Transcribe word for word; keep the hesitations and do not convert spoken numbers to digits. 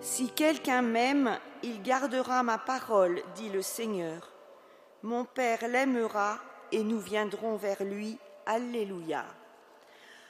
Si quelqu'un m'aime, il gardera ma parole, dit le Seigneur. Mon Père l'aimera et nous viendrons vers lui. Alléluia.